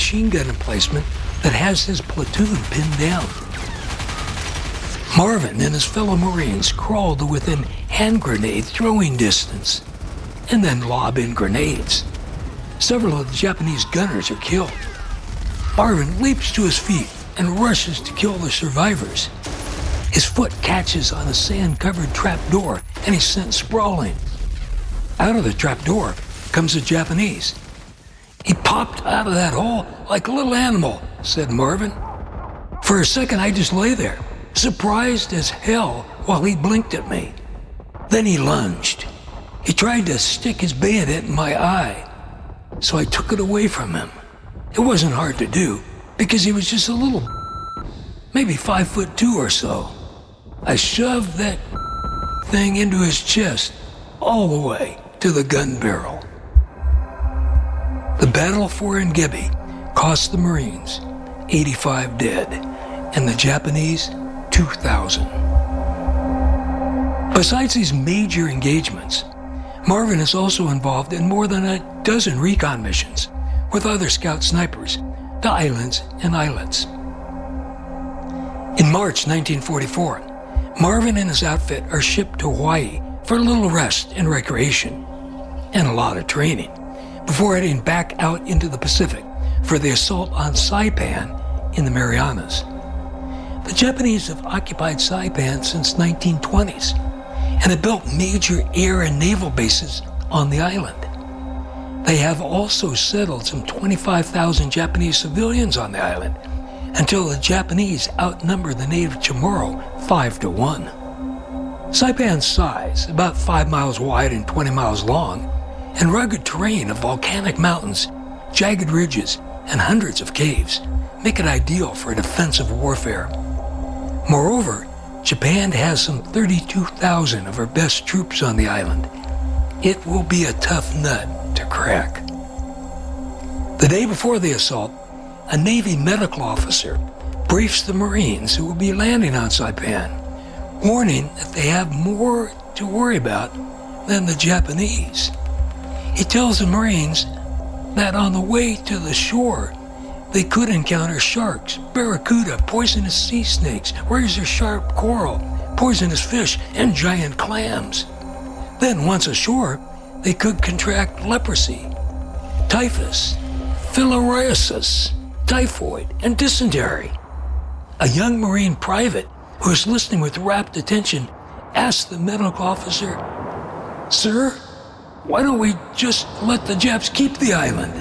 machine gun emplacement that has his platoon pinned down. Marvin and his fellow Marines crawl to within hand grenade throwing distance and then lob in grenades. Several of the Japanese gunners are killed. Marvin leaps to his feet and rushes to kill the survivors. His foot catches on a sand-covered trapdoor and he's sent sprawling. Out of the trapdoor comes a Japanese. "He popped out of that hole like a little animal," said Marvin. "For a second I just lay there, surprised as hell while he blinked at me. Then he lunged. He tried to stick his bayonet in my eye, so I took it away from him. It wasn't hard to do because he was just a little, maybe 5'2" or so. I shoved that thing into his chest all the way to the gun barrel." The battle for Engedi cost the Marines 85 dead and the Japanese 2,000. Besides these major engagements, Marvin is also involved in more than a dozen recon missions with other scout snipers to islands and islets. In March 1944, Marvin and his outfit are shipped to Hawaii for a little rest and recreation, and a lot of training, before heading back out into the Pacific for the assault on Saipan in the Marianas. The Japanese have occupied Saipan since 1920s and have built major air and naval bases on the island. They have also settled some 25,000 Japanese civilians on the island until the Japanese outnumber the native Chamorro 5-1. Saipan's size, about 5 miles wide and 20 miles long, and rugged terrain of volcanic mountains, jagged ridges, and hundreds of caves make it ideal for defensive warfare. Moreover, Japan has some 32,000 of her best troops on the island. It will be a tough nut to crack. The day before the assault, a Navy medical officer briefs the Marines who will be landing on Saipan, warning that they have more to worry about than the Japanese. He tells the Marines that on the way to the shore, they could encounter sharks, barracuda, poisonous sea snakes, razor-sharp coral, poisonous fish, and giant clams. Then, once ashore, they could contract leprosy, typhus, filariasis, typhoid, and dysentery. A young Marine private who was listening with rapt attention asked the medical officer, "Sir, why don't we just let the Japs keep the island?"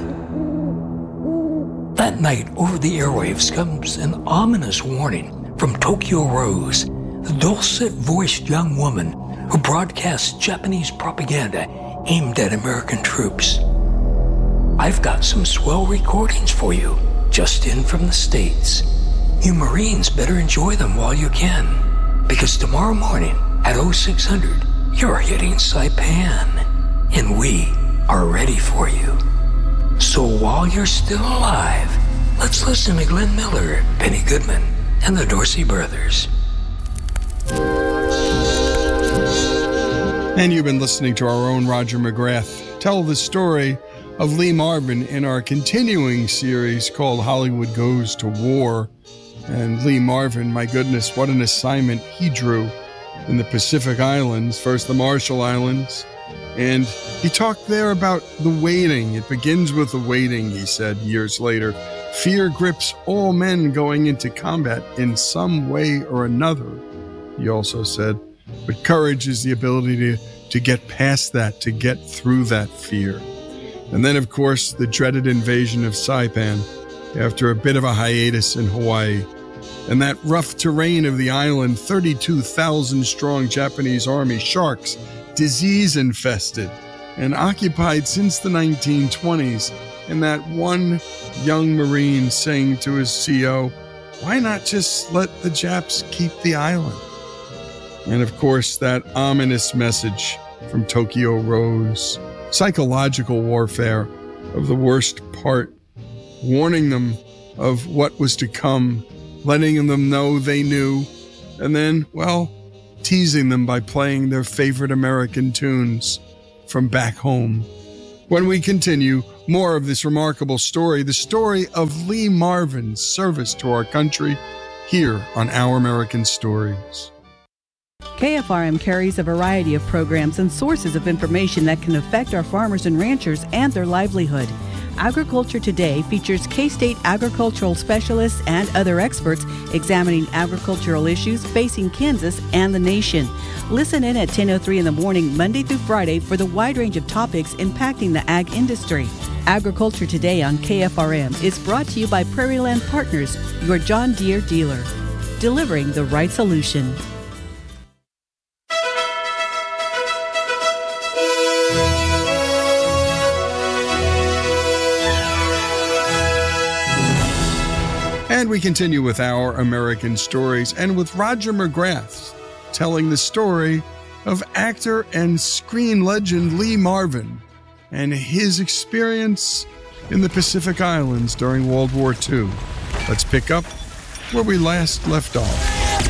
That night, over the airwaves comes an ominous warning from Tokyo Rose, the dulcet-voiced young woman who broadcasts Japanese propaganda aimed at American troops. "I've got some swell recordings for you, just in from the States. You Marines better enjoy them while you can, because tomorrow morning at 0600, you're hitting Saipan, and we are ready for you. So while you're still alive, let's listen to Glenn Miller, Benny Goodman, and the Dorsey Brothers." And you've been listening to our own Roger McGrath tell the story of Lee Marvin in our continuing series called Hollywood Goes to War. And Lee Marvin, my goodness, what an assignment he drew in the Pacific Islands, first the Marshall Islands. And he talked there about the waiting. It begins with the waiting, he said years later. Fear grips all men going into combat in some way or another, he also said. But courage is the ability to get past that, to get through that fear. And then, of course, the dreaded invasion of Saipan after a bit of a hiatus in Hawaii. And that rough terrain of the island, 32,000-strong Japanese army, sharks, disease-infested, and occupied since the 1920s. And that one young Marine saying to his CO, "Why not just let the Japs keep the island?" And of course, that ominous message from Tokyo Rose, psychological warfare of the worst part, warning them of what was to come, letting them know they knew, and then, well, teasing them by playing their favorite American tunes from back home. When we continue, More of this remarkable story, the story of Lee Marvin's service to our country, here on Our American Stories. KFRM carries a variety of programs and sources of information that can affect our farmers and ranchers and their livelihood. Agriculture Today features K-State agricultural specialists and other experts examining agricultural issues facing Kansas and the nation. Listen in at 10:03 in the morning, Monday through Friday, for the wide range of topics impacting the ag industry. Agriculture Today on KFRM is brought to you by Prairie Land Partners, your John Deere dealer, delivering the right solution. And we continue with Our American Stories, and with Roger McGrath telling the story of actor and screen legend Lee Marvin and his experience in the Pacific Islands during World War II. Let's pick up where we last left off.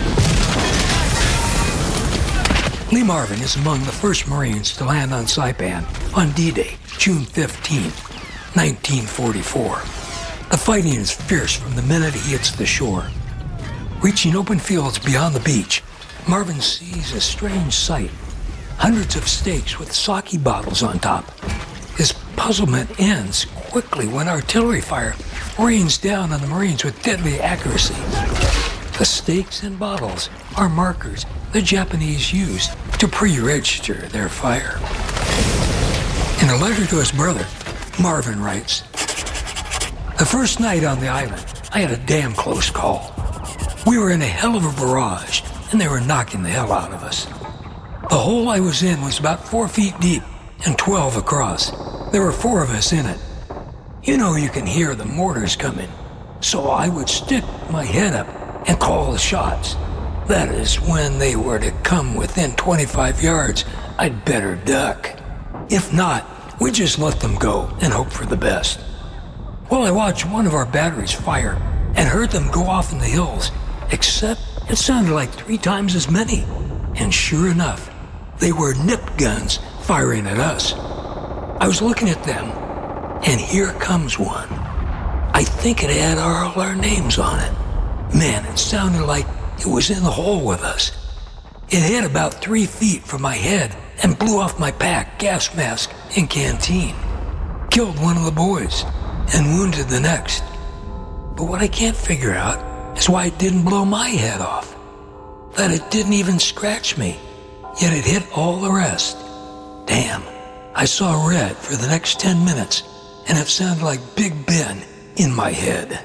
Lee Marvin is among the first Marines to land on Saipan on D-Day, June 15, 1944. The fighting is fierce from the minute he hits the shore. Reaching open fields beyond the beach, Marvin sees a strange sight. Hundreds of stakes with sake bottles on top. His puzzlement ends quickly when artillery fire rains down on the Marines with deadly accuracy. The stakes and bottles are markers the Japanese used to pre-register their fire. In a letter to his brother, Marvin writes, "The first night on the island, I had a damn close call. We were in a hell of a barrage, and they were knocking the hell out of us. The hole I was in was about 4 feet deep and 12 across. There were 4 of us in it. You know you can hear the mortars coming, so I would stick my head up and call the shots. That is, when they were to come within 25 yards, I'd better duck. If not, we just let them go and hope for the best. Well, I watched one of our batteries fire and heard them go off in the hills, except it sounded like 3 times as many. And sure enough, they were nip guns firing at us. I was looking at them, and here comes one. I think it had all our names on it. Man, it sounded like it was in the hole with us. It hit about 3 feet from my head and blew off my pack, gas mask, and canteen. Killed one of the boys and wounded the next. But what I can't figure out is why it didn't blow my head off. That it didn't even scratch me, yet it hit all the rest. Damn, I saw red for the next 10 minutes, and it sounded like Big Ben in my head."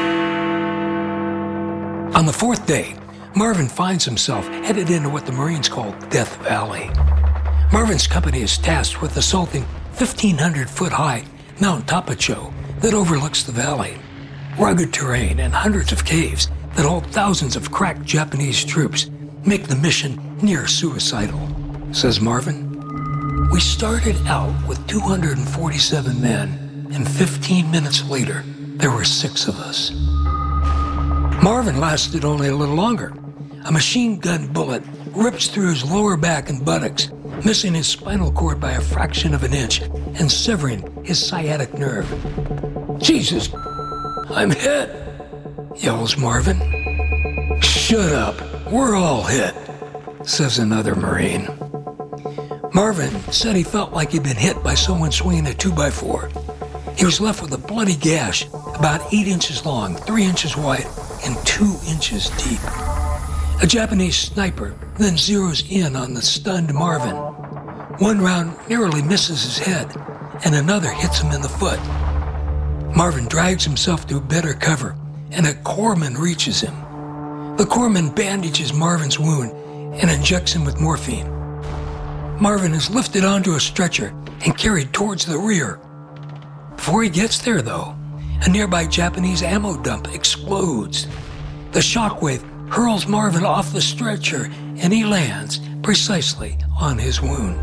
On the 4th day, Marvin finds himself headed into what the Marines call Death Valley. Marvin's company is tasked with assaulting 1,500-foot-high Mount Tapacho that overlooks the valley. Rugged terrain and hundreds of caves that hold thousands of crack Japanese troops make the mission near suicidal, says Marvin. "We started out with 247 men, and 15 minutes later, there were 6 of us." Marvin lasted only a little longer. A machine gun bullet rips through his lower back and buttocks, missing his spinal cord by a fraction of an inch and severing his sciatic nerve. "Jesus, I'm hit," yells Marvin. "Shut up, we're all hit," says another Marine. Marvin said he felt like he'd been hit by someone swinging a 2x4. He was left with a bloody gash about 8 inches long, 3 inches wide, and 2 inches deep. A Japanese sniper then zeroes in on the stunned Marvin. One round narrowly misses his head, and another hits him in the foot. Marvin drags himself to better cover, and a corpsman reaches him. The corpsman bandages Marvin's wound and injects him with morphine. Marvin is lifted onto a stretcher and carried towards the rear. Before he gets there, though, a nearby Japanese ammo dump explodes. The shockwave hurls Marvin off the stretcher, and he lands precisely on his wound.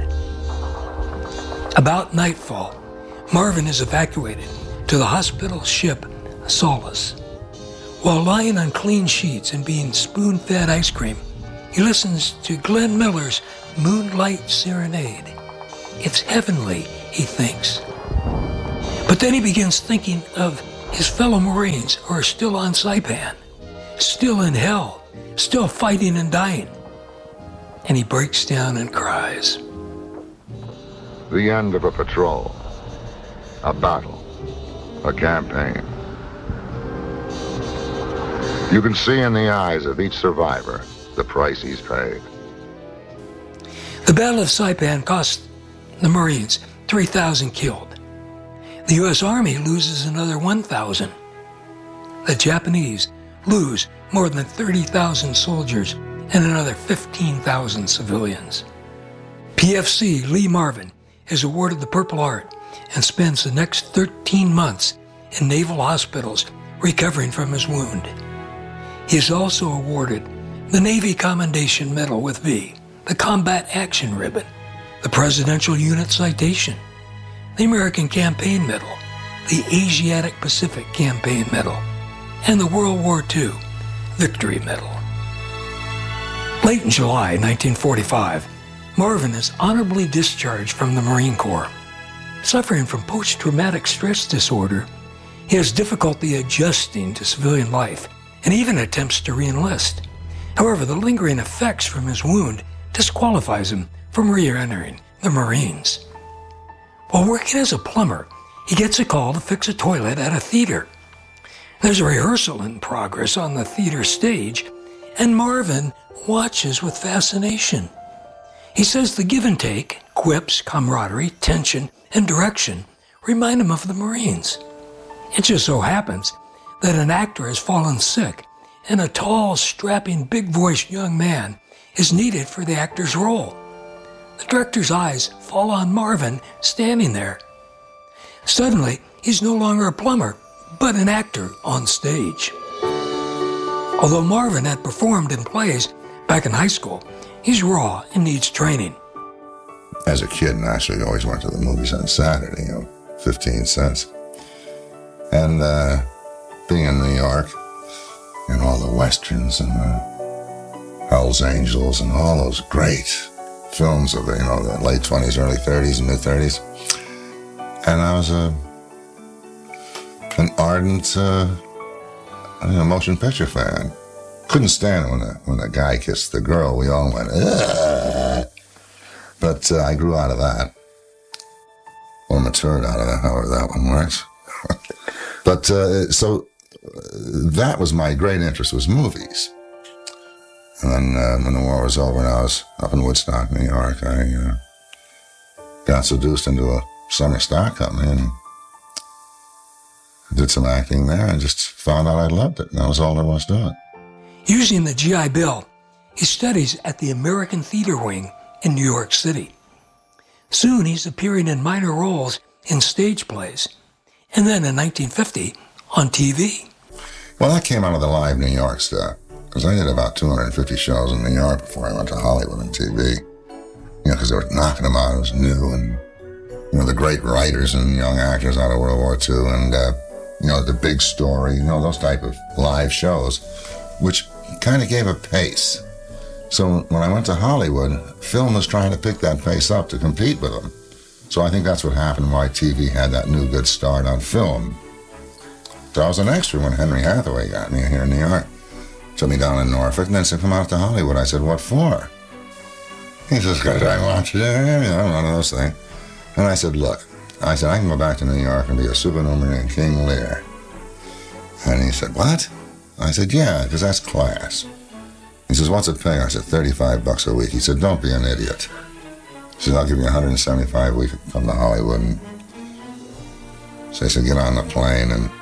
About nightfall, Marvin is evacuated to the hospital ship Solace. While lying on clean sheets and being spoon-fed ice cream, he listens to Glenn Miller's Moonlight Serenade. It's heavenly, he thinks. But then he begins thinking of his fellow Marines who are still on Saipan, still in hell, still fighting and dying. And he breaks down and cries. The end of a patrol, a battle, a campaign. You can see in the eyes of each survivor the price he's paid. The Battle of Saipan cost the Marines 3,000 killed. The U.S. Army loses another 1,000. The Japanese lose more than 30,000 soldiers and another 15,000 civilians. PFC Lee Marvin is awarded the Purple Heart and spends the next 13 months in naval hospitals recovering from his wound. He is also awarded the Navy Commendation Medal with V, the Combat Action Ribbon, the Presidential Unit Citation, the American Campaign Medal, the Asiatic Pacific Campaign Medal, and the World War II Victory Medal. Late in July 1945, Marvin is honorably discharged from the Marine Corps. Suffering from post-traumatic stress disorder, he has difficulty adjusting to civilian life and even attempts to re-enlist. However, the lingering effects from his wound disqualifies him from re-entering the Marines. While working as a plumber, he gets a call to fix a toilet at a theater. There's a rehearsal in progress on the theater stage, and Marvin watches with fascination. He says the give and take, quips, camaraderie, tension, and direction remind him of the Marines. It just so happens that an actor has fallen sick, and a tall, strapping, big-voiced young man is needed for the actor's role. The director's eyes fall on Marvin standing there. Suddenly, he's no longer a plumber, but an actor on stage. Although Marvin had performed in plays back in high school, he's raw and needs training. As a kid, naturally, I always went to the movies on Saturday, 15 cents. And being in New York, and all the Westerns and the Hell's Angels and all those great films of the, the late 20s, early 30s, and mid-30s. And I was an ardent motion picture fan. Couldn't stand it when the guy kissed the girl. We all went, ugh. But I grew out of that. Or matured out of that, however that one works. But so that was my great interest, was movies. And then when the war was over and I was up in Woodstock, New York, I got seduced into a summer stock company and did some acting there and just found out I loved it. And that was all there was to it. Using the GI Bill, he studies at the American Theater Wing in New York City. Soon he's appearing in minor roles in stage plays, and then in 1950 on TV. Well, that came out of the live New York stuff, because I did about 250 shows in New York before I went to Hollywood on TV. Because they were knocking them out, it was new, and the great writers and young actors out of World War II, and the big story, those type of live shows, which kind of gave a pace. So when I went to Hollywood, film was trying to pick that pace up to compete with them. So I think that's what happened, why TV had that new good start on film. So I was an extra when Henry Hathaway got me here in New York. Took me down in Norfolk and then said, come out to Hollywood. I said, what for? He says, because I want you there, one of those things. And I said, look, I can go back to New York and be a supernumerary King Lear. And he said, what? I said, yeah, because that's class. He says, what's it pay? I said, $35 a week. He said, don't be an idiot. He said, I'll give you $175 a week to come to Hollywood. And so he said, get on the plane, and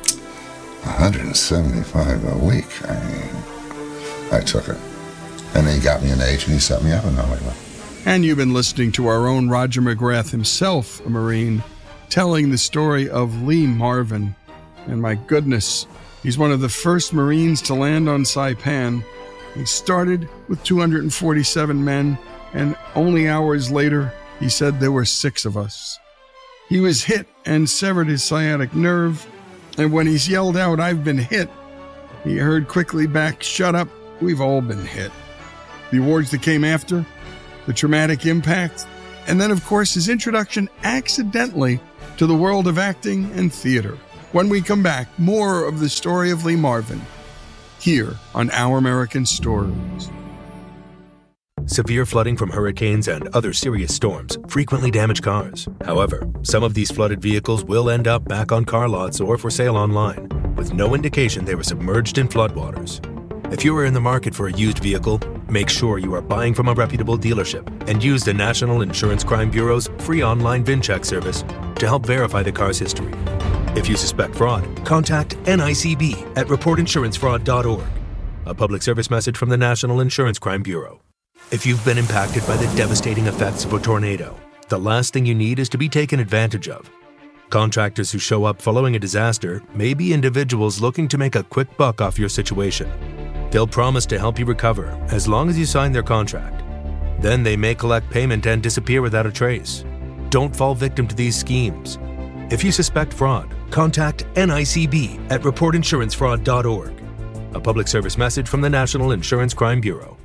$175 a week. I took it. And he got me an agent, and he set me up in Hollywood. And you've been listening to our own Roger McGrath himself, a Marine, telling the story of Lee Marvin. And my goodness, he's one of the first Marines to land on Saipan. He started with 247 men, and only hours later, he said there were 6 of us. He was hit and severed his sciatic nerve, and when he's yelled out, "I've been hit," he heard quickly back, "Shut up, we've all been hit." The awards that came after, the traumatic impact, and then, of course, his introduction accidentally to the world of acting and theater. When we come back, more of the story of Lee Marvin here on Our American Stories. Severe flooding from hurricanes and other serious storms frequently damage cars. However, some of these flooded vehicles will end up back on car lots or for sale online, with no indication they were submerged in floodwaters. If you are in the market for a used vehicle, make sure you are buying from a reputable dealership and use the National Insurance Crime Bureau's free online VIN check service to help verify the car's history. If you suspect fraud, contact NICB at reportinsurancefraud.org. A public service message from the National Insurance Crime Bureau. If you've been impacted by the devastating effects of a tornado, the last thing you need is to be taken advantage of. Contractors who show up following a disaster may be individuals looking to make a quick buck off your situation. They'll promise to help you recover as long as you sign their contract. Then they may collect payment and disappear without a trace. Don't fall victim to these schemes. If you suspect fraud, contact NICB at reportinsurancefraud.org. A public service message from the National Insurance Crime Bureau.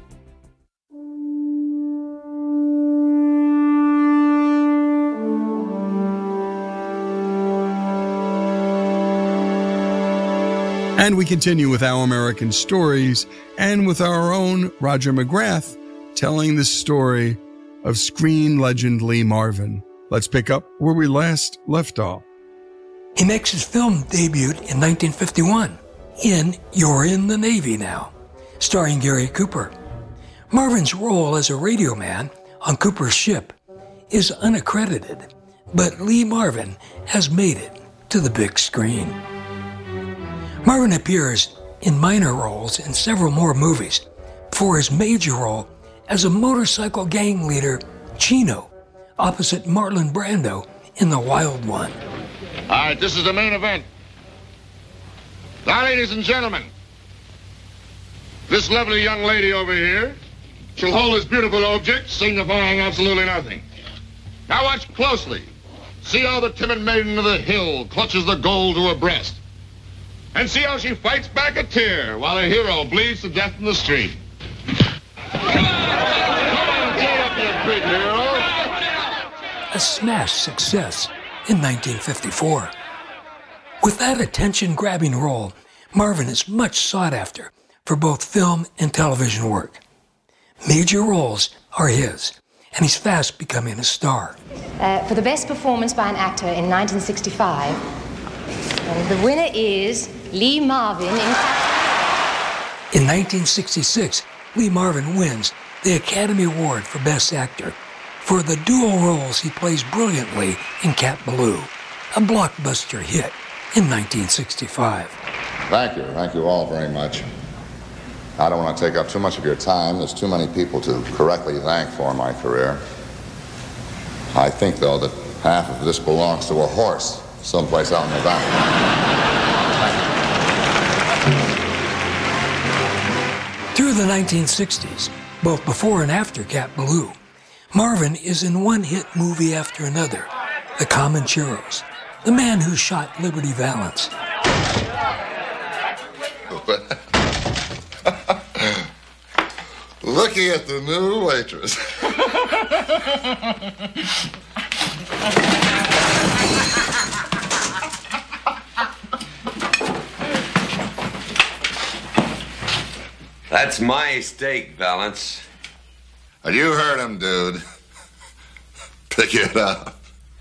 And we continue with Our American Stories and with our own Roger McGrath telling the story of screen legend Lee Marvin. Let's pick up where we last left off. He makes his film debut in 1951 in You're in the Navy Now, starring Gary Cooper. Marvin's role as a radio man on Cooper's ship is unaccredited, but Lee Marvin has made it to the big screen. Marvin appears in minor roles in several more movies before his major role as a motorcycle gang leader, Chino, opposite Marlon Brando in The Wild One. All right, this is the main event. Now, ladies and gentlemen, this lovely young lady over here shall hold this beautiful object, signifying absolutely nothing. Now watch closely. See how the timid maiden of the hill clutches the gold to her breast. And see how she fights back a tear while her hero bleeds to death in the street. Come on, get up, you big hero. A smash success in 1954. With that attention-grabbing role, Marvin is much sought after for both film and television work. Major roles are his, and he's fast becoming a star. For the best performance by an actor in 1965, and the winner is Lee Marvin in 1966, Lee Marvin wins the Academy Award for Best Actor for the dual roles he plays brilliantly in Cat Ballou, a blockbuster hit in 1965. Thank you all very much. I don't want to take up too much of your time. There's too many people to correctly thank for my career. I think, though, that half of this belongs to a horse someplace out in the valley. Through the 1960s, both before and after Cat Ballou, Marvin is in one hit movie after another. The Comancheros, The Man Who Shot Liberty Valance. Looking at the new waitress. That's my steak, Valance. And you heard him, dude. Pick it up.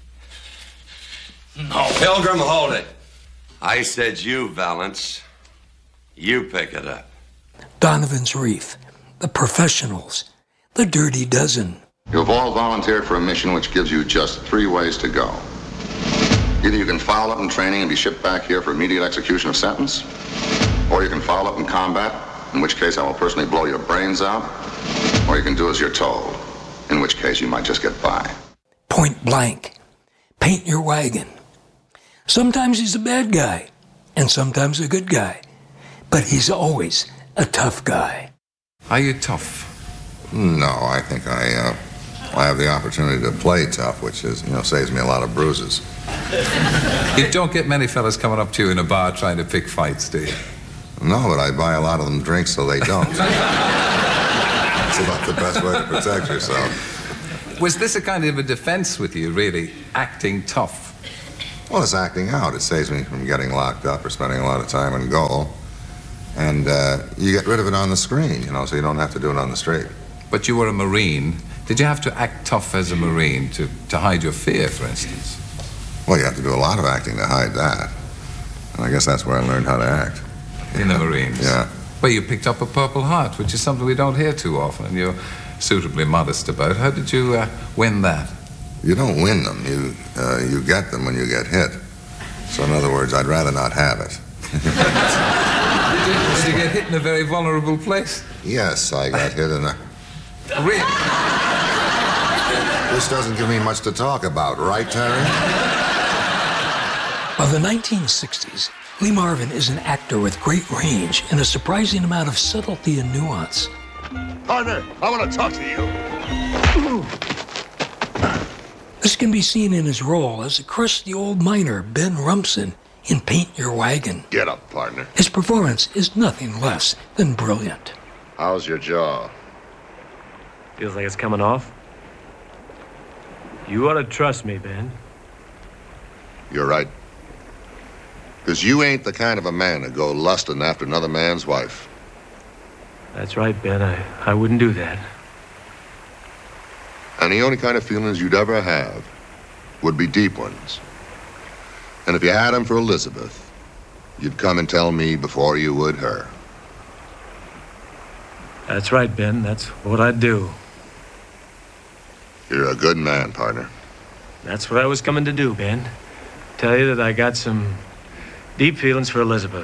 No. Pilgrim, hold it. I said you, Valance. You pick it up. Donovan's Reef, The Professionals, The Dirty Dozen. You've all volunteered for a mission which gives you just 3 ways to go. Either you can foul up in training and be shipped back here for immediate execution of sentence, or you can foul up in combat, in which case I will personally blow your brains out, or you can do as you're told, in which case you might just get by. Point Blank, Paint Your Wagon. Sometimes he's a bad guy, and sometimes a good guy, but he's always a tough guy. Are you tough? No, I think I have the opportunity to play tough, which is, saves me a lot of bruises. You don't get many fellas coming up to you in a bar trying to pick fights, do you? No, but I buy a lot of them drinks so they don't. It's about the best way to protect yourself. Was this a kind of a defense with you, really, acting tough? Well, it's acting out. It saves me from getting locked up or spending a lot of time in gaol. And you get rid of it on the screen, so you don't have to do it on the street. But you were a Marine. Did you have to act tough as a Marine to hide your fear, for instance? Well, you have to do a lot of acting to hide that. And I guess that's where I learned how to act. In the Marines? Yeah. Well, you picked up a Purple Heart, which is something we don't hear too often, and you're suitably modest about. How did you win that? You don't win them. You get them when you get hit. So in other words, I'd rather not have it. Did you get hit in a very vulnerable place? Yes, I got hit in a... Really? This doesn't give me much to talk about, right, Terry? By the 1960s, Lee Marvin is an actor with great range and a surprising amount of subtlety and nuance. Partner, I want to talk to you. This can be seen in his role as a crusty old miner, Ben Rumson, in Paint Your Wagon. Get up, partner. His performance is nothing less than brilliant. How's your jaw? Feels like it's coming off. You ought to trust me, Ben. You're right. Because you ain't the kind of a man to go lusting after another man's wife. That's right, Ben. I wouldn't do that. And the only kind of feelings you'd ever have would be deep ones. And if you had them for Elizabeth, you'd come and tell me before you would her. That's right, Ben. That's what I'd do. You're a good man, partner. That's what I was coming to do, Ben. Tell you that I got some deep feelings for Elizabeth.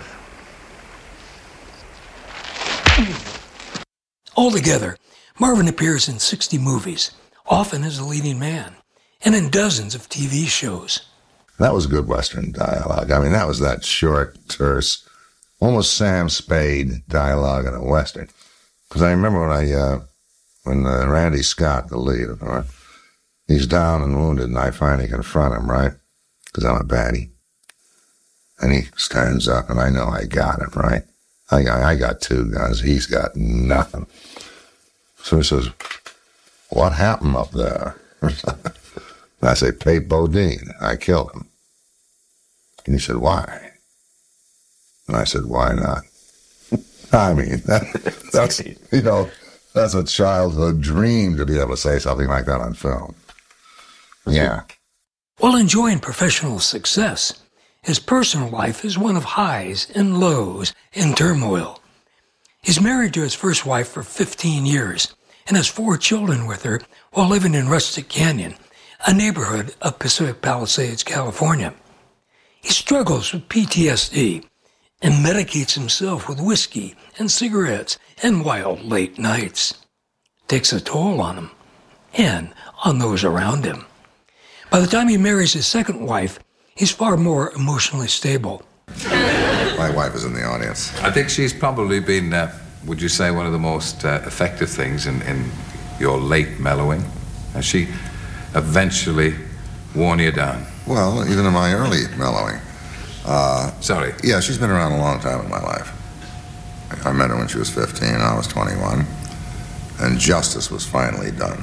Altogether, Marvin appears in 60 movies, often as a leading man, and in dozens of TV shows. That was good Western dialogue. I mean, that was that short, terse, almost Sam Spade dialogue in a Western. Because I remember when Randy Scott, the lead, he's down and wounded, and I finally confront him, right? Because I'm a baddie. And he stands up, and I know I got him, right? I got 2 guns. He's got nothing. So he says, "What happened up there?" I say, "Pate Bodine. I killed him." And he said, "Why?" And I said, "Why not?" I mean, that's, that's a childhood dream to be able to say something like that on film. Yeah. While enjoying professional success, his personal life is one of highs and lows and turmoil. He's married to his first wife for 15 years and has 4 children with her while living in Rustic Canyon, a neighborhood of Pacific Palisades, California. He struggles with PTSD and medicates himself with whiskey and cigarettes and wild late nights. Takes a toll on him and on those around him. By the time he marries his second wife, he's far more emotionally stable. My wife is in the audience. I think she's probably been, would you say, one of the most effective things in your late mellowing? Has she eventually worn you down? Well, even in my early mellowing. Sorry. Yeah, she's been around a long time in my life. I met her when she was 15, I was 21. And justice was finally done.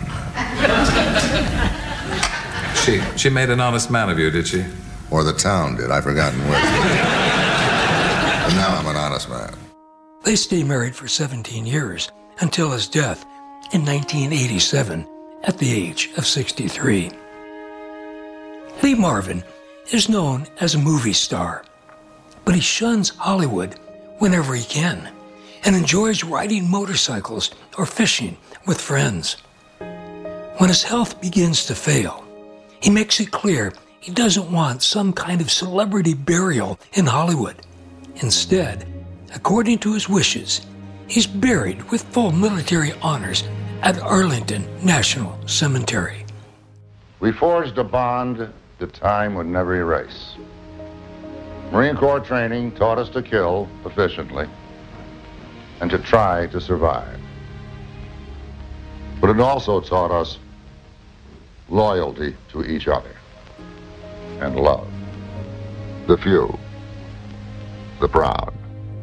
She made an honest man of you, did she? Or the town did, I've forgotten which. But now I'm an honest man. They stay married for 17 years until his death in 1987 at the age of 63. Lee Marvin is known as a movie star, but he shuns Hollywood whenever he can and enjoys riding motorcycles or fishing with friends. When his health begins to fail, he makes it clear he doesn't want some kind of celebrity burial in Hollywood. Instead, according to his wishes, he's buried with full military honors at Arlington National Cemetery. We forged a bond that time would never erase. Marine Corps training taught us to kill efficiently and to try to survive. But it also taught us loyalty to each other and love. The few, the proud.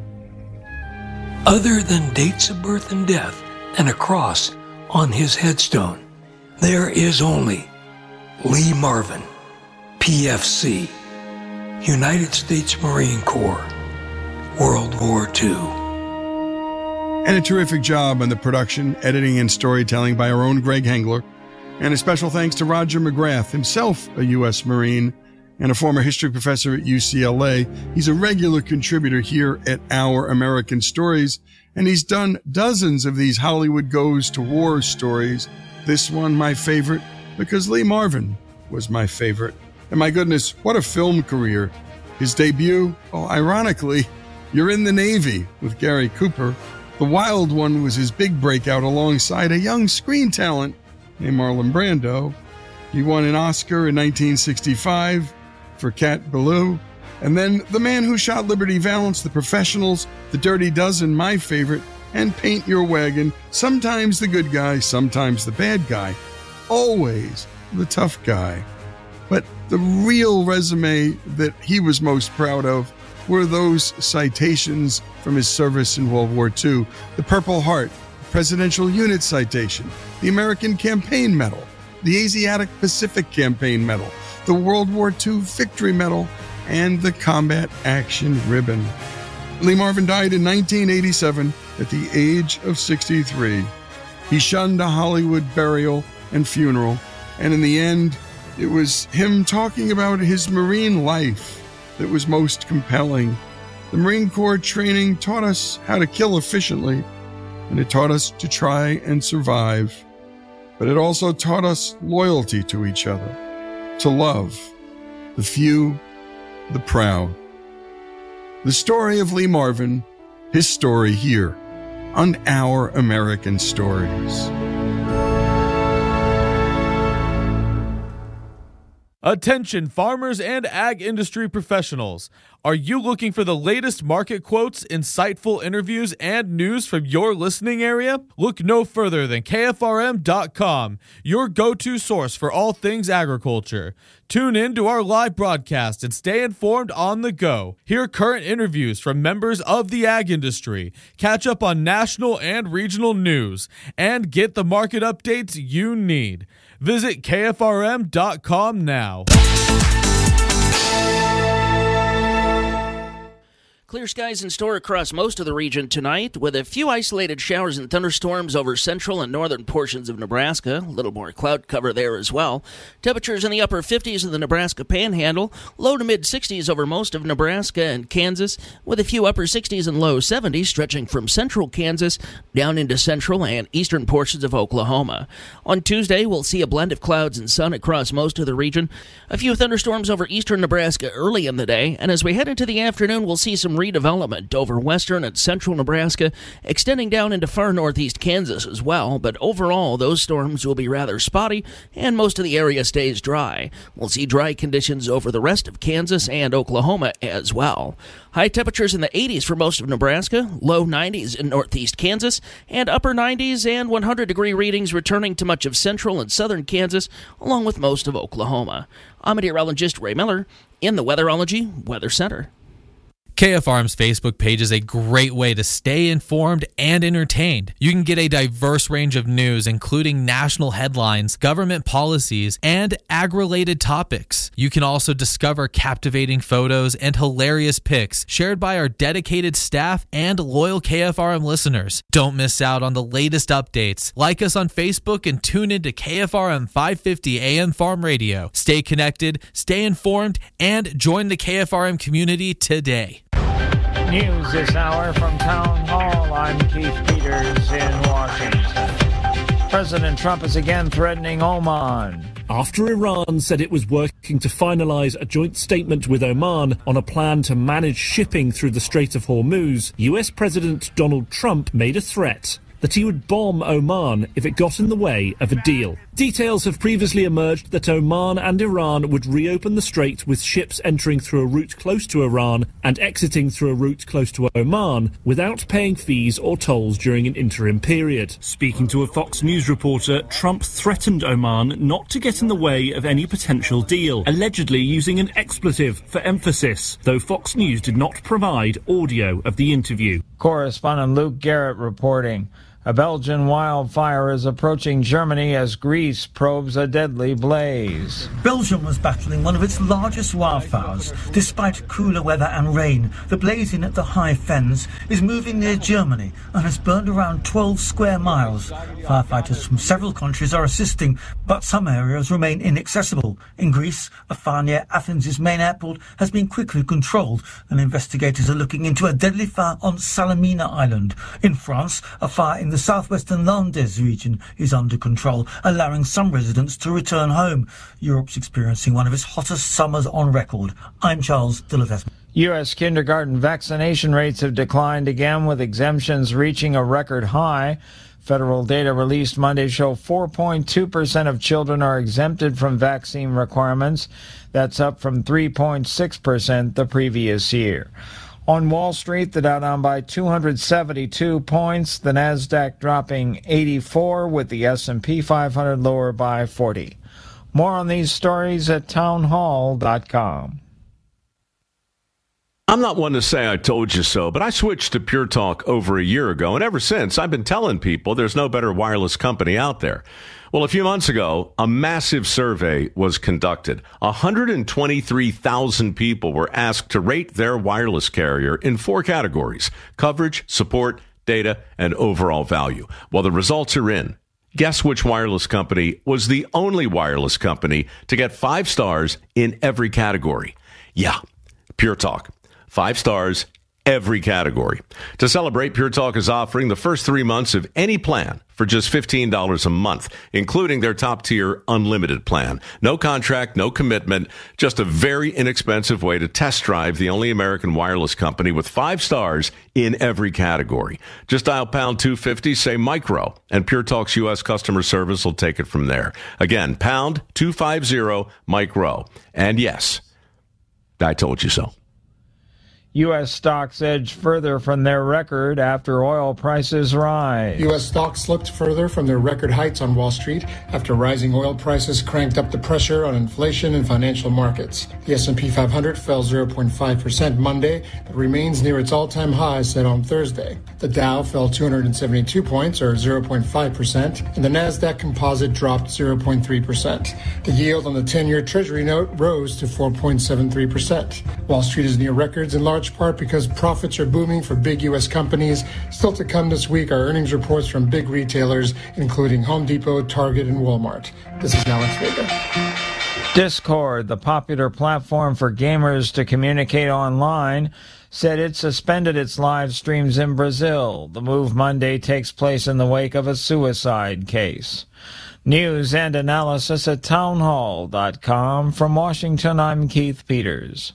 Other than dates of birth and death and a cross on his headstone, there is only Lee Marvin, PFC, United States Marine Corps, World War II. And a terrific job on the production, editing, and storytelling by our own Greg Hengler. And a special thanks to Roger McGrath, himself a U.S. Marine and a former history professor at UCLA. He's a regular contributor here at Our American Stories, and he's done dozens of these Hollywood Goes to War stories. This one, my favorite, because Lee Marvin was my favorite. And my goodness, what a film career. His debut, ironically, You're in the Navy with Gary Cooper. The Wild One was his big breakout alongside a young screen talent named Marlon Brando. He won an Oscar in 1965 for Cat Ballou. And then The Man Who Shot Liberty Valance, The Professionals, The Dirty Dozen, my favorite, and Paint Your Wagon. Sometimes the good guy, sometimes the bad guy. Always the tough guy. But the real resume that he was most proud of were those citations from his service in World War II. The Purple Heart, the Presidential Unit Citation, the American Campaign Medal, the Asiatic Pacific Campaign Medal, the World War II Victory Medal, and the Combat Action Ribbon. Lee Marvin died in 1987 at the age of 63. He shunned a Hollywood burial and funeral, and in the end, it was him talking about his Marine life that was most compelling. The Marine Corps training taught us how to kill efficiently, and it taught us to try and survive. But it also taught us loyalty to each other, to love the few, the proud. The story of Lee Marvin, his story here on Our American Stories. Attention farmers and ag industry professionals. Are you looking for the latest market quotes, insightful interviews, and news from your listening area? Look no further than KFRM.com, your go-to source for all things agriculture. Tune in to our live broadcast and stay informed on the go. Hear current interviews from members of the ag industry, catch up on national and regional news, and get the market updates you need. Visit KFRM.com now. Clear skies in store across most of the region tonight, with a few isolated showers and thunderstorms over central and northern portions of Nebraska. A little more cloud cover there as well. Temperatures in the upper 50s in the Nebraska Panhandle, low to mid-60s over most of Nebraska and Kansas, with a few upper 60s and low 70s stretching from central Kansas down into central and eastern portions of Oklahoma. On Tuesday, we'll see a blend of clouds and sun across most of the region. A few thunderstorms over eastern Nebraska early in the day, and as we head into the afternoon, we'll see some redevelopment over western and central Nebraska, extending down into far northeast Kansas as well, but overall those storms will be rather spotty and most of the area stays dry. We'll see dry conditions over the rest of Kansas and Oklahoma as well. High temperatures in the 80s for most of Nebraska, low 90s in northeast Kansas, and upper 90s and 100-degree readings returning to much of central and southern Kansas, along with most of Oklahoma. I'm meteorologist Ray Miller in the Weatherology Weather Center. KFRM's Facebook page is a great way to stay informed and entertained. You can get a diverse range of news, including national headlines, government policies, and ag-related topics. You can also discover captivating photos and hilarious pics shared by our dedicated staff and loyal KFRM listeners. Don't miss out on the latest updates. Like us on Facebook and tune into KFRM 550 AM Farm Radio. Stay connected, stay informed, and join the KFRM community today. News this hour from Town Hall. I'm Keith Peters in Washington. President Trump is again threatening Oman. After Iran said it was working to finalize a joint statement with Oman on a plan to manage shipping through the Strait of Hormuz, US President Donald Trump made a threat that he would bomb Oman if it got in the way of a deal. Details have previously emerged that Oman and Iran would reopen the strait with ships entering through a route close to Iran and exiting through a route close to Oman without paying fees or tolls during an interim period. Speaking to a Fox News reporter, Trump threatened Oman not to get in the way of any potential deal, allegedly using an expletive for emphasis, though Fox News did not provide audio of the interview. Correspondent Luke Garrett reporting. A Belgian wildfire is approaching Germany as Greece probes a deadly blaze. Belgium was battling one of its largest wildfires. Despite cooler weather and rain, the blazing at the High Fens is moving near Germany and has burned around 12 square miles. Firefighters from several countries are assisting, but some areas remain inaccessible. In Greece, a fire near Athens' main airport has been quickly controlled, and investigators are looking into a deadly fire on Salamina Island. In France, a fire in the southwestern Landes region is under control, allowing some residents to return home. Europe's experiencing one of its hottest summers on record. I'm Charles Dillard-Esmond. U.S. kindergarten vaccination rates have declined again, with exemptions reaching a record high. Federal data released Monday show 4.2% of children are exempted from vaccine requirements. That's up from 3.6% the previous year. On Wall Street, the Dow down by 272 points, the Nasdaq dropping 84, with the S&P 500 lower by 40. More on these stories at townhall.com. I'm not one to say I told you so, but I switched to Pure Talk over a year ago, and ever since, I've been telling people there's no better wireless company out there. Well, a few months ago, a massive survey was conducted. 123,000 people were asked to rate their wireless carrier in 4 categories: coverage, support, data, and overall value. Well, the results are in. Guess which wireless company was the only wireless company to get 5 stars in every category? Yeah, Pure Talk. 5 stars, every category. To celebrate, Pure Talk is offering the first 3 months of any plan for just $15 a month, including their top-tier unlimited plan. No contract, no commitment, just a very inexpensive way to test drive the only American wireless company with 5 stars in every category. Just dial pound 250, say micro, and Pure Talk's U.S. customer service will take it from there. Again, pound 250 micro. And yes, I told you so. U.S. stocks edge further from their record after oil prices rise. U.S. stocks slipped further from their record heights on Wall Street after rising oil prices cranked up the pressure on inflation and financial markets. The S&P 500 fell 0.5% Monday, but remains near its all-time high set on Thursday. The Dow fell 272 points, or 0.5%, and the Nasdaq Composite dropped 0.3%. The yield on the 10-year Treasury note rose to 4.73%. Wall Street is near records in large part because profits are booming for big U.S. companies. Still to come this week are earnings reports from big retailers, including Home Depot, Target, and Walmart. This is Alex Vega. Discord, the popular platform for gamers to communicate online, said it suspended its live streams in Brazil. The move Monday takes place in the wake of a suicide case. News and analysis at townhall.com. From Washington, I'm Keith Peters.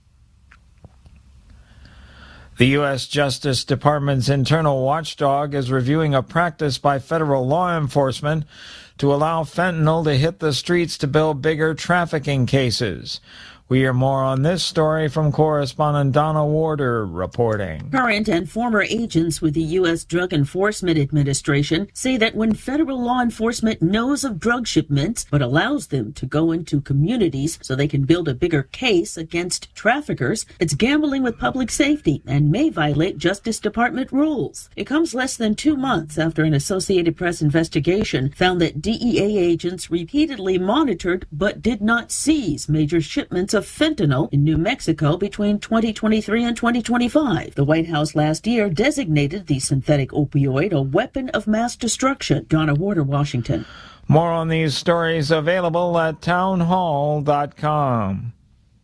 The U.S. Justice Department's internal watchdog is reviewing a practice by federal law enforcement to allow fentanyl to hit the streets to build bigger trafficking cases. We hear more on this story from correspondent Donna Warder reporting. Current and former agents with the U.S. Drug Enforcement Administration say that when federal law enforcement knows of drug shipments but allows them to go into communities so they can build a bigger case against traffickers, it's gambling with public safety and may violate Justice Department rules. It comes less than 2 months after an Associated Press investigation found that DEA agents repeatedly monitored but did not seize major shipments of fentanyl in New Mexico between 2023 and 2025. The White House last year designated the synthetic opioid a weapon of mass destruction. Donna Warder, Washington. More on these stories available at townhall.com.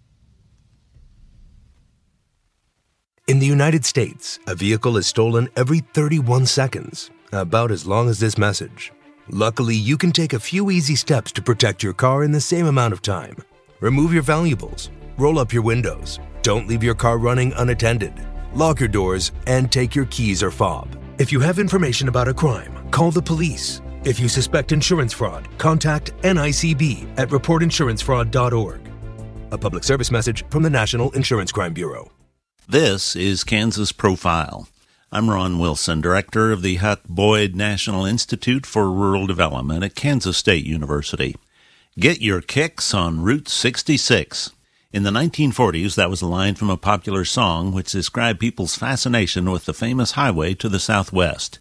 In the United States, a vehicle is stolen every 31 seconds, about as long as this message. Luckily, you can take a few easy steps to protect your car in the same amount of time. Remove your valuables, roll up your windows, don't leave your car running unattended, lock your doors, and take your keys or fob. If you have information about a crime, call the police. If you suspect insurance fraud, contact NICB at reportinsurancefraud.org. A public service message from the National Insurance Crime Bureau. This is Kansas Profile. I'm Ron Wilson, director of the Huck Boyd National Institute for Rural Development at Kansas State University. Get your kicks on Route 66. In the 1940s, that was a line from a popular song which described people's fascination with the famous highway to the southwest.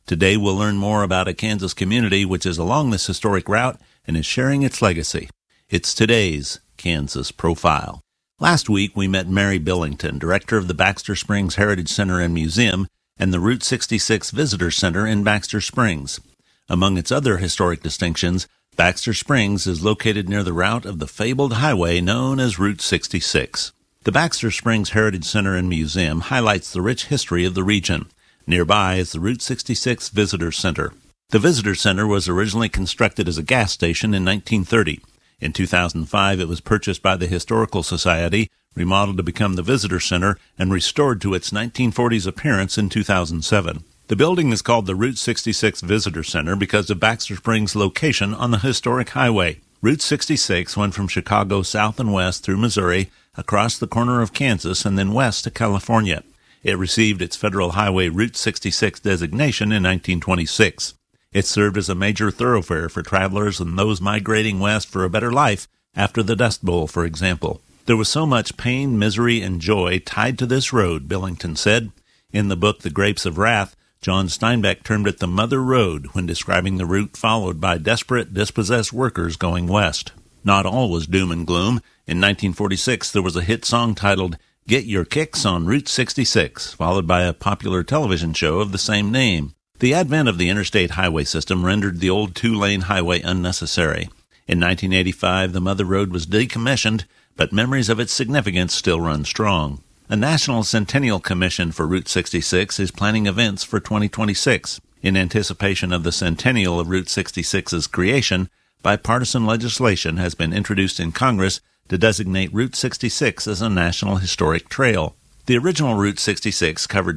Today we'll learn more about a Kansas community which is along this historic route and is sharing its legacy. It's today's Kansas Profile. Last week we met Mary Billington, director of the Baxter Springs Heritage Center and Museum and the Route 66 Visitor Center in Baxter Springs. Among its other historic distinctions, Baxter Springs is located near the route of the fabled highway known as Route 66. The Baxter Springs Heritage Center and Museum highlights the rich history of the region. Nearby is the Route 66 Visitor Center. The Visitor Center was originally constructed as a gas station in 1930. In 2005, it was purchased by the Historical Society, remodeled to become the Visitor Center, and restored to its 1940s appearance in 2007. The building is called the Route 66 Visitor Center because of Baxter Springs' location on the historic highway. Route 66 went from Chicago south and west through Missouri, across the corner of Kansas, and then west to California. It received its federal highway Route 66 designation in 1926. It served as a major thoroughfare for travelers and those migrating west for a better life after the Dust Bowl, for example. There was so much pain, misery, and joy tied to this road, Billington said. In the book The Grapes of Wrath, John Steinbeck termed it the Mother Road when describing the route followed by desperate, dispossessed workers going west. Not all was doom and gloom. In 1946, there was a hit song titled Get Your Kicks on Route 66, followed by a popular television show of the same name. The advent of the interstate highway system rendered the old two-lane highway unnecessary. In 1985, the Mother Road was decommissioned, but memories of its significance still run strong. A National Centennial Commission for Route 66 is planning events for 2026. In anticipation of the centennial of Route 66's creation, bipartisan legislation has been introduced in Congress to designate Route 66 as a National Historic Trail. The original Route 66 covered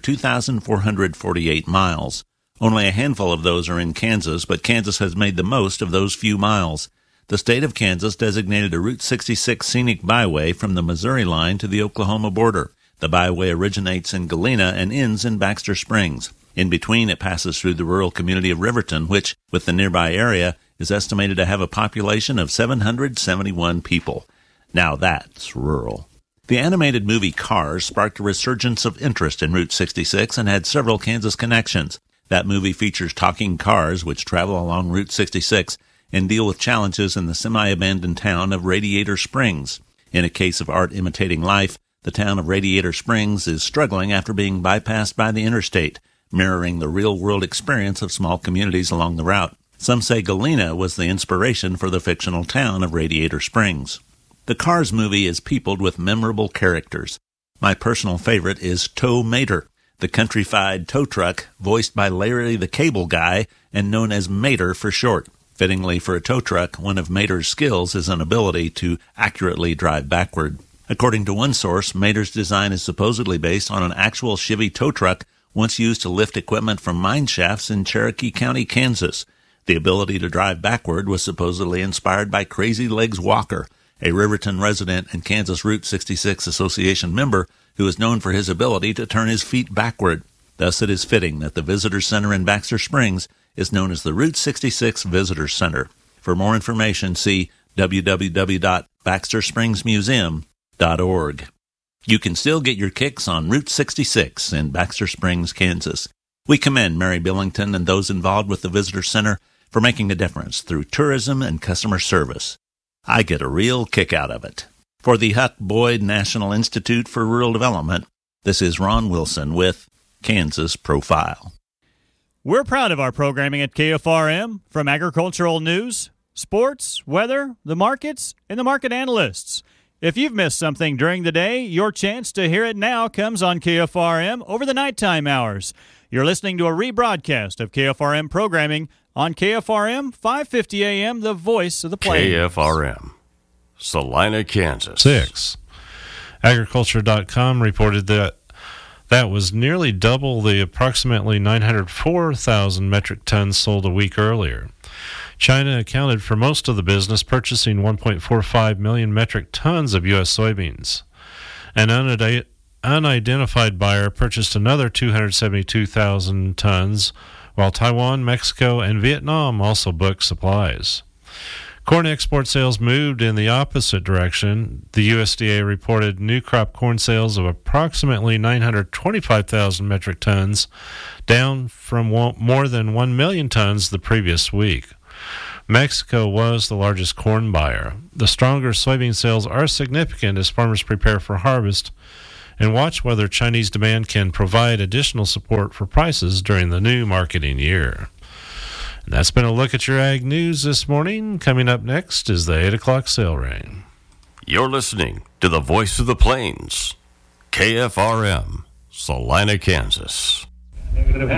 2,448 miles. Only a handful of those are in Kansas, but Kansas has made the most of those few miles. The state of Kansas designated a Route 66 scenic byway from the Missouri line to the Oklahoma border. The byway originates in Galena and ends in Baxter Springs. In between, it passes through the rural community of Riverton, which, with the nearby area, is estimated to have a population of 771 people. Now that's rural. The animated movie Cars sparked a resurgence of interest in Route 66 and had several Kansas connections. That movie features talking cars which travel along Route 66 and deal with challenges in the semi-abandoned town of Radiator Springs. In a case of art imitating life, the town of Radiator Springs is struggling after being bypassed by the interstate, mirroring the real-world experience of small communities along the route. Some say Galena was the inspiration for the fictional town of Radiator Springs. The Cars movie is peopled with memorable characters. My personal favorite is Tow Mater, the countrified tow truck voiced by Larry the Cable Guy and known as Mater for short. Fittingly for a tow truck, one of Mater's skills is an ability to accurately drive backward. According to one source, Mater's design is supposedly based on an actual Chevy tow truck once used to lift equipment from mine shafts in Cherokee County, Kansas. The ability to drive backward was supposedly inspired by Crazy Legs Walker, a Riverton resident and Kansas Route 66 Association member who is known for his ability to turn his feet backward. Thus it is fitting that the Visitor Center in Baxter Springs is known as the Route 66 Visitor Center. For more information, see www.baxterspringsmuseum.org. You can still get your kicks on Route 66 in Baxter Springs, Kansas. We commend Mary Billington and those involved with the Visitor Center for making a difference through tourism and customer service. I get a real kick out of it. For the Huck Boyd National Institute for Rural Development, this is Ron Wilson with Kansas Profile. We're proud of our programming at KFRM, from agricultural news, sports, weather, the markets, and the market analysts. If you've missed something during the day, your chance to hear it now comes on KFRM over the nighttime hours. You're listening to a rebroadcast of KFRM programming on KFRM 550 AM, the voice of the plains. KFRM, Salina, Kansas. 6. Agriculture.com reported that was nearly double the approximately 904,000 metric tons sold a week earlier. China accounted for most of the business, purchasing 1.45 million metric tons of U.S. soybeans. An unidentified buyer purchased another 272,000 tons, while Taiwan, Mexico, and Vietnam also booked supplies. Corn export sales moved in the opposite direction. The USDA reported new crop corn sales of approximately 925,000 metric tons, down from more than 1 million tons the previous week. Mexico was the largest corn buyer. The stronger soybean sales are significant as farmers prepare for harvest and watch whether Chinese demand can provide additional support for prices during the new marketing year. And that's been a look at your ag news this morning. Coming up next is the 8 o'clock sale ring. You're listening to the Voice of the Plains, KFRM, Salina, Kansas. Welcome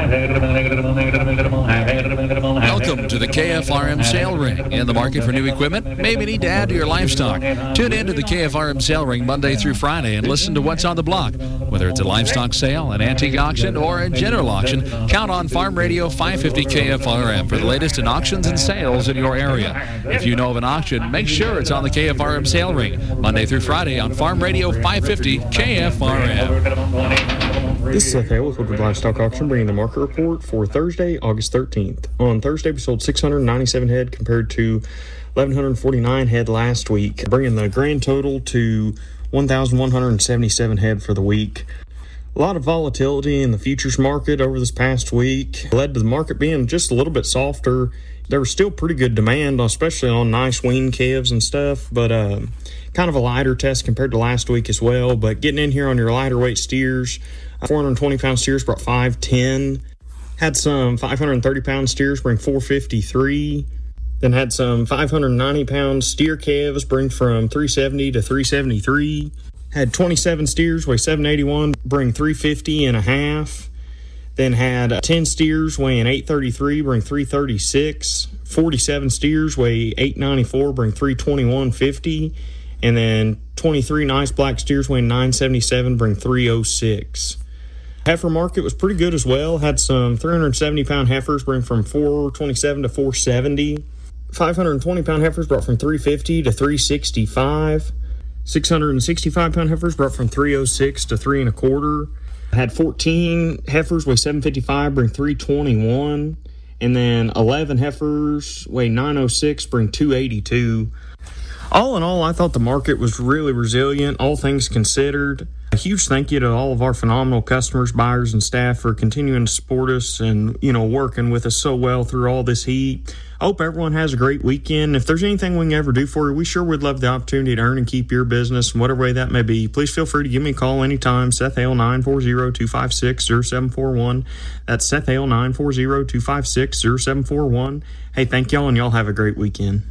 to the KFRM sale ring. In the market for new equipment? Maybe need to add to your livestock. Tune in to the KFRM sale ring Monday through Friday and listen to what's on the block. Whether it's a livestock sale, an antique auction, or a general auction, count on Farm Radio 550 KFRM for the latest in auctions and sales in your area. If you know of an auction, make sure it's on the KFRM sale ring Monday through Friday on Farm Radio 550 KFRM. This is Seth Hale with Woodward Livestock Auction, bringing the market report for Thursday, August 13th. On Thursday, we sold 697 head compared to 1,149 head last week, bringing the grand total to 1,177 head for the week. A lot of volatility in the futures market over this past week led to the market being just a little bit softer. There was still pretty good demand, especially on nice wean calves and stuff, but kind of a lighter test compared to last week as well. But getting in here on your lighter weight steers, 420-pound steers brought 510. Had some 530-pound steers bring 453. Then had some 590-pound steer calves bring from 370 to 373. Had 27 steers weigh 781, bring 350 and a half. Then had 10 steers weighing 833, bring 336. 47 steers weigh 894, bring 321.50. And then 23 nice black steers weighing 977, bring 306. Heifer market was pretty good as well. Had some 370-pound heifers bring from 427 to 470. 520-pound heifers brought from 350 to 365. 665-pound heifers brought from 306 to 3 1/4. Had 14 heifers weigh 755, bring 321. And then 11 heifers weigh 906, bring 282. All in all, I thought the market was really resilient, all things considered. A huge thank you to all of our phenomenal customers, buyers, and staff for continuing to support us and, working with us so well through all this heat. I hope everyone has a great weekend. If there's anything we can ever do for you, we sure would love the opportunity to earn and keep your business in whatever way that may be. Please feel free to give me a call anytime. Seth Hale, 940-256-0741. That's Seth Hale, 940-256-0741. Hey, thank y'all, and y'all have a great weekend.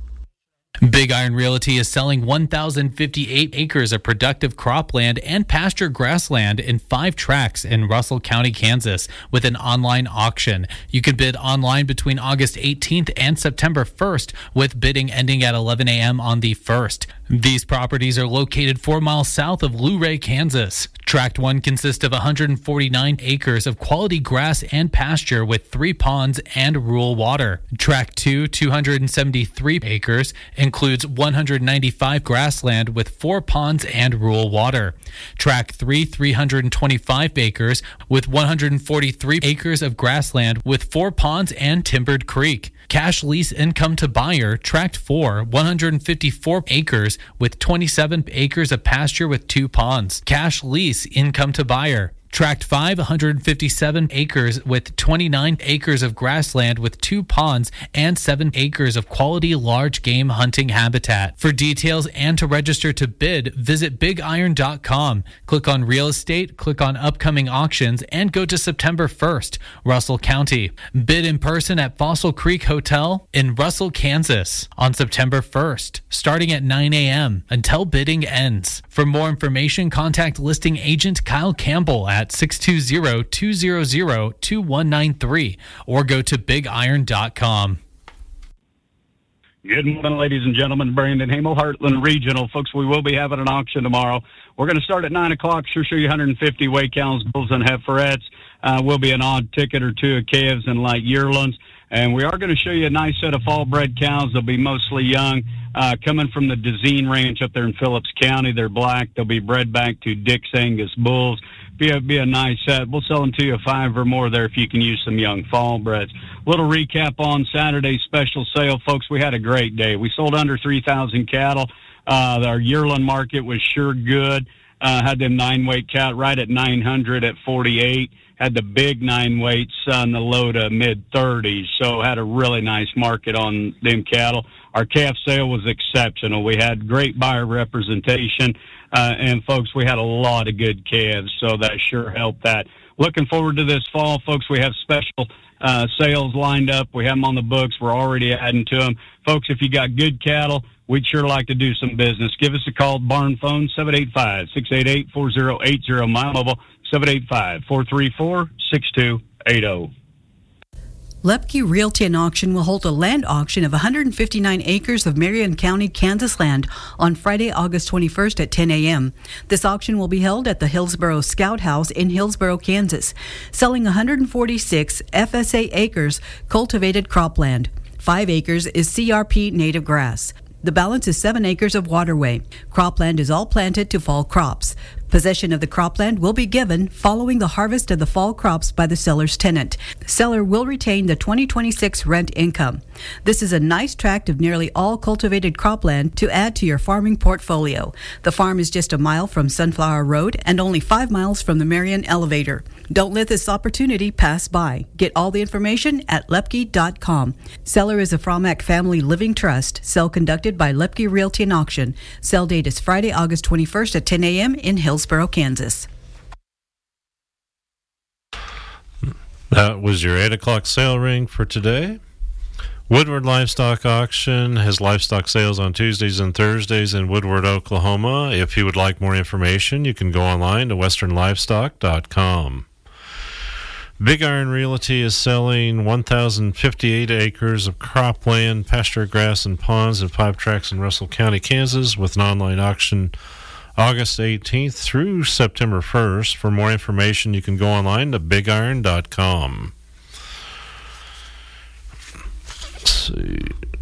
Big Iron Realty is selling 1,058 acres of productive cropland and pasture grassland in 5 tracts in Russell County, Kansas, with an online auction. You can bid online between August 18th and September 1st, with bidding ending at 11 a.m. on the 1st. These properties are located 4 miles south of Luray, Kansas. Tract 1 consists of 149 acres of quality grass and pasture with 3 ponds and rural water. Tract 2, 273 acres, includes 195 grassland with 4 ponds and rural water. Tract 3, 325 acres with 143 acres of grassland with 4 ponds and timbered creek. Cash lease income to buyer, Tract 4, 154 acres with 27 acres of pasture with 2 ponds. Cash lease income to buyer. Tract 5, 157 acres with 29 acres of grassland with 2 ponds and 7 acres of quality large game hunting habitat. For details and to register to bid, visit bigiron.com. Click on real estate, click on upcoming auctions, and go to September 1st, Russell County. Bid in person at Fossil Creek Hotel in Russell, Kansas on September 1st, starting at 9 a.m. until bidding ends. For more information, contact listing agent Kyle Campbell at 620-200-2193 or go to bigiron.com. Good morning, ladies and gentlemen. Brandon Hamel, Heartland Regional. Folks, we will be having an auction tomorrow. We're going to start at 9 o'clock. Sure show you 150 weight cows, bulls, and heiferettes. Will be an odd ticket or two of calves and light yearlings. And we are going to show you a nice set of fall-bred cows. They'll be mostly young, coming from the Dezeen Ranch up there in Phillips County. They're black. They'll be bred back to Dick's Angus bulls. be a nice set. We'll sell them to you 5 or more there if you can use some young fall breds. Little recap on Saturday's special sale, folks. We had a great day. We sold under 3,000 cattle. Our yearling market was sure good. Had them 9-weight cat right at 900 at 48. Had the big 9-weights on the low to mid-30s. So had a really nice market on them cattle. Our calf sale was exceptional. We had great buyer representation. And, folks, we had a lot of good calves, so that sure helped that. Looking forward to this fall, folks. We have special sales lined up. We have them on the books. We're already adding to them. Folks, if you got good cattle, we'd sure like to do some business. Give us a call, barn phone, 785-688-4080, my mobile, 785-434-6280. Lepke Realty and Auction will hold a land auction of 159 acres of Marion County, Kansas land on Friday, August 21st at 10 a.m. This auction will be held at the Hillsboro Scout House in Hillsboro, Kansas, selling 146 FSA acres cultivated cropland. 5 acres is CRP native grass. The balance is 7 acres of waterway. Cropland is all planted to fall crops. Possession of the cropland will be given following the harvest of the fall crops by the seller's tenant. The seller will retain the 2026 rent income. This is a nice tract of nearly all cultivated cropland to add to your farming portfolio. The farm is just a mile from Sunflower Road and only 5 miles from the Marion Elevator. Don't let this opportunity pass by. Get all the information at lepke.com. Seller is a Fromack Family Living Trust. Sale conducted by Lepke Realty and Auction. Sale date is Friday, August 21st at 10 a.m. in Hillsboro, Kansas. That was your 8 o'clock sale ring for today. Woodward Livestock Auction has livestock sales on Tuesdays and Thursdays in Woodward, Oklahoma. If you would like more information, you can go online to westernlivestock.com. Big Iron Realty is selling 1,058 acres of cropland, pasture, grass, and ponds in 5 tracts in Russell County, Kansas, with an online auction August 18th through September 1st. For more information, you can go online to bigiron.com. Let's see.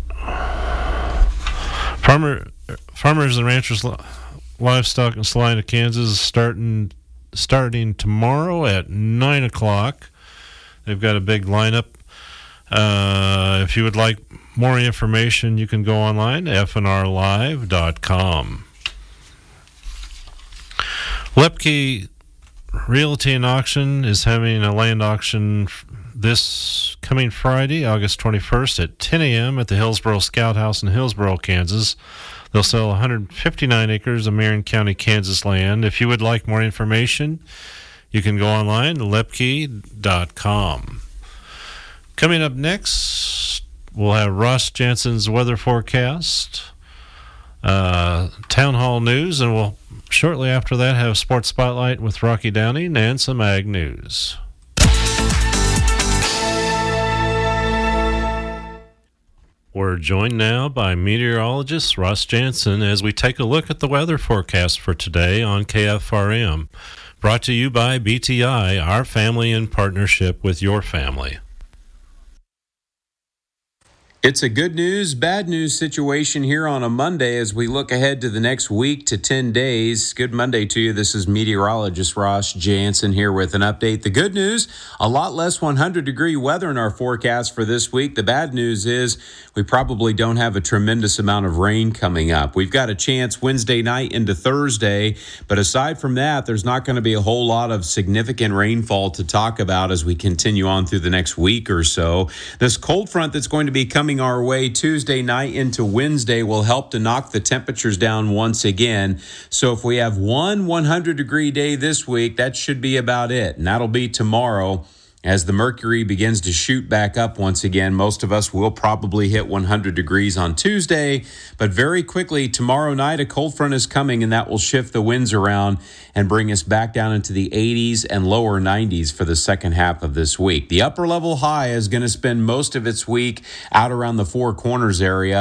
Farmers and Ranchers Livestock in Salina, Kansas, starting tomorrow at 9 o'clock. They've got a big lineup. If you would like more information, you can go online to fnrlive.com. Lepke Realty and Auction is having a land auction this coming Friday, August 21st at 10 a.m. at the Hillsboro Scout House in Hillsboro, Kansas. They'll sell 159 acres of Marion County, Kansas land. If you would like more information, you can go online to lepke.com. Coming up next, we'll have Ross Jansen's weather forecast, Town Hall News, and we'll shortly after that have Sports Spotlight with Rocky Downing and some Ag News. We're joined now by meteorologist Ross Jansen as we take a look at the weather forecast for today on KFRM. Brought to you by BTI, our family in partnership with your family. It's a good news, bad news situation here on a Monday as we look ahead to the next week to 10 days. Good Monday to you. This is meteorologist Ross Jansen here with an update. The good news, a lot less 100-degree weather in our forecast for this week. The bad news is we probably don't have a tremendous amount of rain coming up. We've got a chance Wednesday night into Thursday, but aside from that, there's not going to be a whole lot of significant rainfall to talk about as we continue on through the next week or so. This cold front that's going to be coming our way Tuesday night into Wednesday will help to knock the temperatures down once again. So if we have one 100-degree day this week, that should be about it. And that'll be tomorrow. As the mercury begins to shoot back up once again, most of us will probably hit 100 degrees on Tuesday. But very quickly, tomorrow night, a cold front is coming, and that will shift the winds around and bring us back down into the 80s and lower 90s for the second half of this week. The upper level high is going to spend most of its week out around the Four Corners area.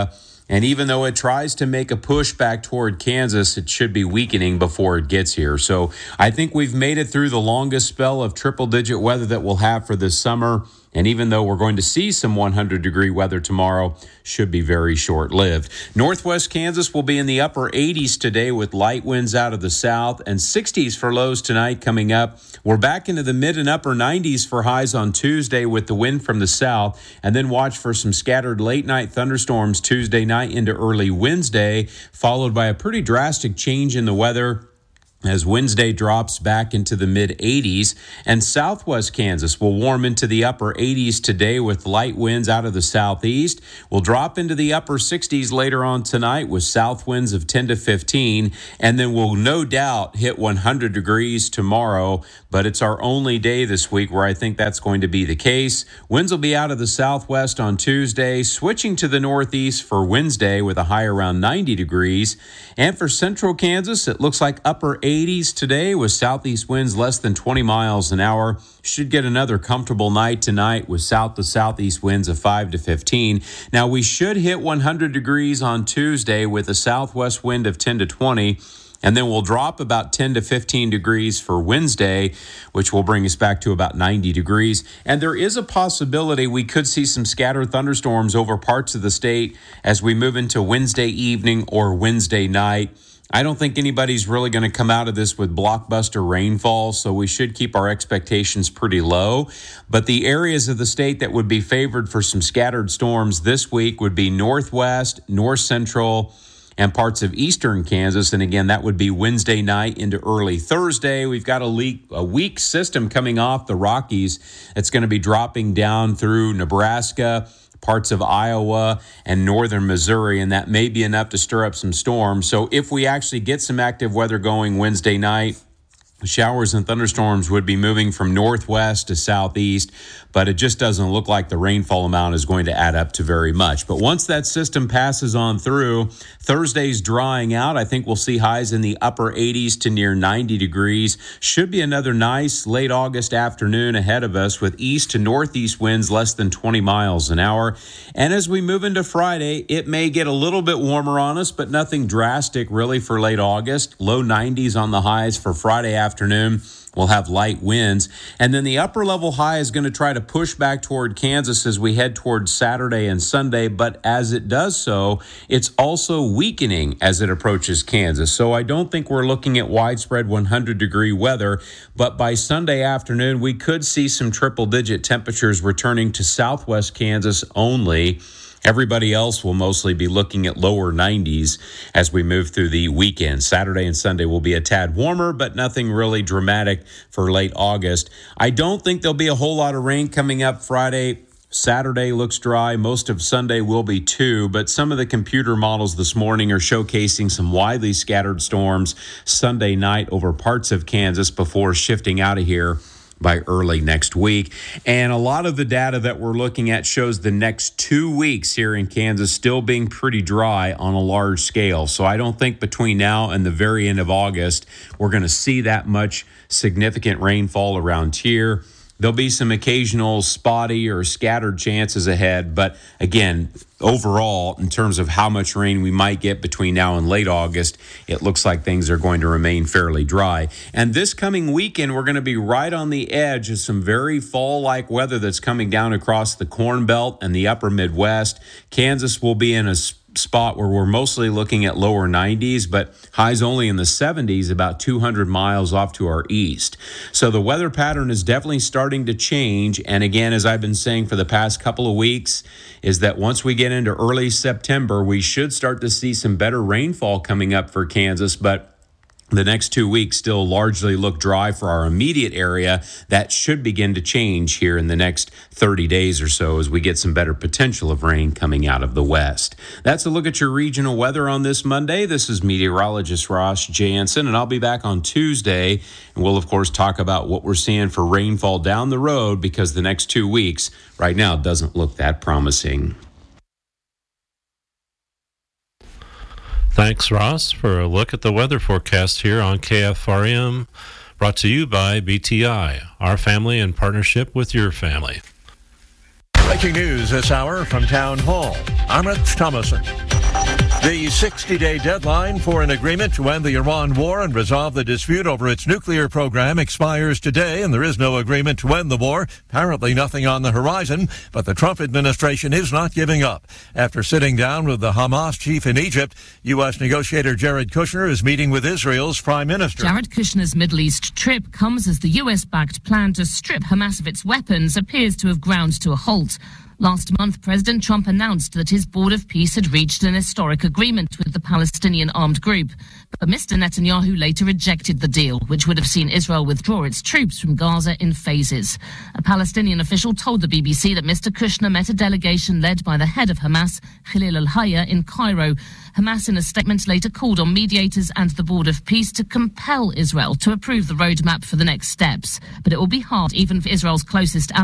And even though it tries to make a push back toward Kansas, it should be weakening before it gets here. So I think we've made it through the longest spell of triple-digit weather that we'll have for this summer. And even though we're going to see some 100-degree weather tomorrow, should be very short-lived. Northwest Kansas will be in the upper 80s today with light winds out of the south and 60s for lows tonight coming up. We're back into the mid and upper 90s for highs on Tuesday with the wind from the south. And then watch for some scattered late-night thunderstorms Tuesday night into early Wednesday, followed by a pretty drastic change in the weather as Wednesday drops back into the mid-80s. And southwest Kansas will warm into the upper 80s today with light winds out of the southeast. We'll drop into the upper 60s later on tonight with south winds of 10 to 15. And then we'll no doubt hit 100 degrees tomorrow. But it's our only day this week where I think that's going to be the case. Winds will be out of the southwest on Tuesday, switching to the northeast for Wednesday with a high around 90 degrees. And for central Kansas, it looks like upper 80s today with southeast winds less than 20 miles an hour. Should get another comfortable night tonight with south to southeast winds of 5 to 15. Now, we should hit 100 degrees on Tuesday with a southwest wind of 10 to 20. And then we'll drop about 10 to 15 degrees for Wednesday, which will bring us back to about 90 degrees. And there is a possibility we could see some scattered thunderstorms over parts of the state as we move into Wednesday evening or Wednesday night. I don't think anybody's really going to come out of this with blockbuster rainfall, so we should keep our expectations pretty low. But the areas of the state that would be favored for some scattered storms this week would be northwest, north central, and parts of eastern Kansas. And again, that would be Wednesday night into early Thursday. We've got a weak system coming off the Rockies. It's going to be dropping down through Nebraska, parts of Iowa, and northern Missouri, and that may be enough to stir up some storms. So if we actually get some active weather going Wednesday night, showers and thunderstorms would be moving from northwest to southeast, but it just doesn't look like the rainfall amount is going to add up to very much. But once that system passes on through, Thursday's drying out. I think we'll see highs in the upper 80s to near 90 degrees. Should be another nice late August afternoon ahead of us with east to northeast winds less than 20 miles an hour. And as we move into Friday, it may get a little bit warmer on us, but nothing drastic really for late August. Low 90s on the highs for Friday afternoon. We'll have light winds. And then the upper level high is going to try to push back toward Kansas as we head towards Saturday and Sunday. But as it does so, it's also weakening as it approaches Kansas. So I don't think we're looking at widespread 100-degree weather. But by Sunday afternoon, we could see some triple-digit temperatures returning to southwest Kansas only. Everybody else will mostly be looking at lower 90s as we move through the weekend. Saturday and Sunday will be a tad warmer, but nothing really dramatic for late August. I don't think there'll be a whole lot of rain coming up Friday. Saturday looks dry. Most of Sunday will be too, but some of the computer models this morning are showcasing some widely scattered storms Sunday night over parts of Kansas before shifting out of here by early next week. And a lot of the data that we're looking at shows the next 2 weeks here in Kansas still being pretty dry on a large scale. So I don't think between now and the very end of August, we're going to see that much significant rainfall around here. There'll be some occasional spotty or scattered chances ahead. But again, overall, in terms of how much rain we might get between now and late August, it looks like things are going to remain fairly dry. And this coming weekend, we're going to be right on the edge of some very fall-like weather that's coming down across the Corn Belt and the upper Midwest. Kansas will be in a spot where we're mostly looking at lower 90s, but highs only in the 70s, about 200 miles off to our east. So the weather pattern is definitely starting to change. And again, as I've been saying for the past couple of weeks, is that once we get into early September, we should start to see some better rainfall coming up for Kansas, but the next 2 weeks still largely look dry for our immediate area. That should begin to change here in the next 30 days or so as we get some better potential of rain coming out of the west. That's a look at your regional weather on this Monday. This is meteorologist Ross Jansen, and I'll be back on Tuesday. And we'll, of course, talk about what we're seeing for rainfall down the road because the next 2 weeks right now doesn't look that promising. Thanks, Ross, for a look at the weather forecast here on KFRM, brought to you by BTI, our family in partnership with your family. Breaking news this hour from Town Hall. I'm Rich Thomason. The 60-day deadline for an agreement to end the Iran war and resolve the dispute over its nuclear program expires today, and there is no agreement to end the war. Apparently nothing on the horizon, but the Trump administration is not giving up. After sitting down with the Hamas chief in Egypt, U.S. negotiator Jared Kushner is meeting with Israel's prime minister. Jared Kushner's Middle East trip comes as the U.S.-backed plan to strip Hamas of its weapons appears to have ground to a halt. Last month, President Trump announced that his Board of Peace had reached an historic agreement with the Palestinian armed group. But Mr. Netanyahu later rejected the deal, which would have seen Israel withdraw its troops from Gaza in phases. A Palestinian official told the BBC that Mr. Kushner met a delegation led by the head of Hamas, Khalil al-Hayya, in Cairo. Hamas, in a statement, later called on mediators and the Board of Peace to compel Israel to approve the roadmap for the next steps. But it will be hard even for Israel's closest ally